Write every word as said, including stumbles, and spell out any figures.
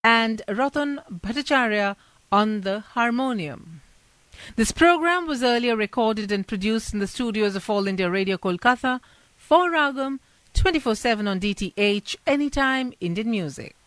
and Ratan Bhattacharya on the harmonium. This program was earlier recorded and produced in the studios of All India Radio Kolkata for Ragam twenty-four seven on D T H Anytime Indian Music.